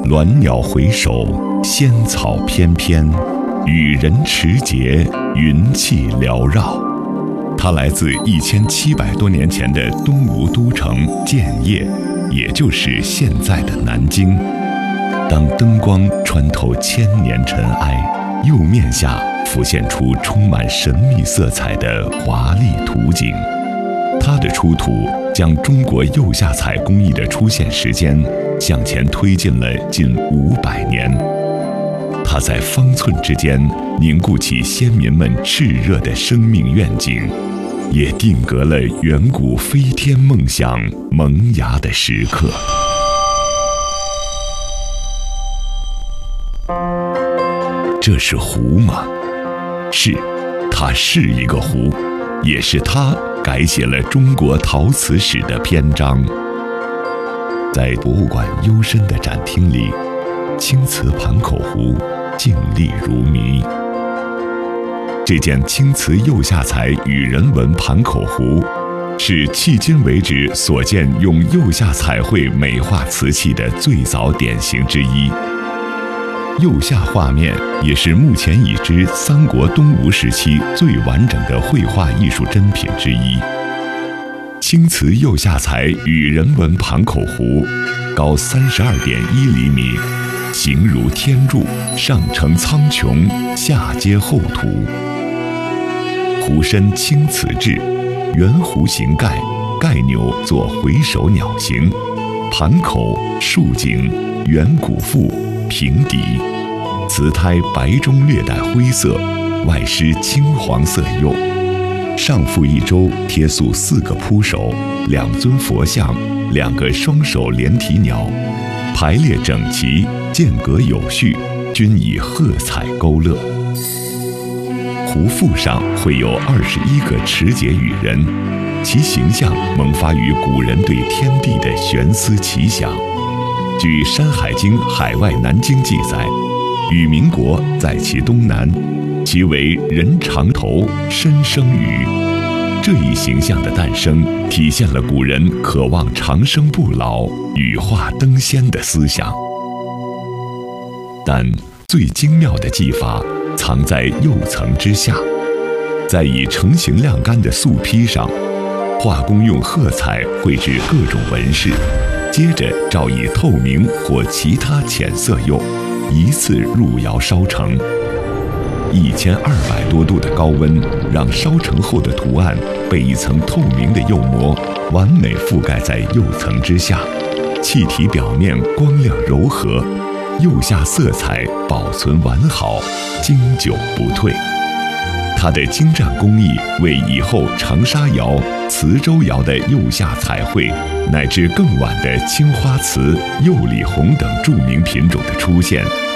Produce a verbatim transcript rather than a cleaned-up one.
鸾鸟回首，仙草翩翩，羽人持节，云气缭绕。它来自一千七百多年前的东吴都城建业，也就是现在的南京。当灯光穿透千年尘埃，釉面下浮现出充满神秘色彩的华丽图景。它的出土将中国釉下彩工艺的出现时间向前推进了近五百年。它在方寸之间凝固起先民们炽热的生命愿景，也定格了远古飞天梦想萌芽的时刻。这是壶吗？是，它是一个壶，也是它改写了中国陶瓷史的篇章。在博物馆幽深的展厅里，青瓷盘口壶静立如谜。这件青瓷釉下彩羽人纹盘口壶，是迄今为止所见用釉下彩绘美化瓷器的最早典型之一。釉下画面也是目前已知三国东吴时期最完整的绘画艺术珍品之一。青瓷釉下彩羽人纹盘口壶，高三十二点一厘米，形如天柱，上承苍穹，下接厚土。壶身青瓷制，圆弧形盖，盖钮作回首鸟形，盘口竖颈，圆鼓腹，平底，瓷胎白中略带灰色，外施青黄色釉，上覆一周贴塑四个扑手，两尊佛像，两个双手连体鸟，排列整齐，间隔有序，均以褐彩勾勒。壶腹上绘有二十一个持节羽人，其形象萌发于古人对天地的悬思奇想。据《山海经·海外南经》记载，羽民国在其东南，其为人长头，身生羽。这一形象的诞生，体现了古人渴望长生不老、羽化登仙的思想。但最精妙的技法藏在釉层之下，在已成型晾干的素坯上，画工用褐彩绘制各种纹饰，接着照以透明或其他浅色釉，一次入窑烧成。一千二百多度的高温，让烧成后的图案被一层透明的釉膜完美覆盖在釉层之下，气体表面光亮柔和，釉下色彩保存完好，经久不退。它的精湛工艺为以后长沙窑、磁州窑的釉下彩绘，乃至更晚的青花瓷、釉里红等著名品种的出现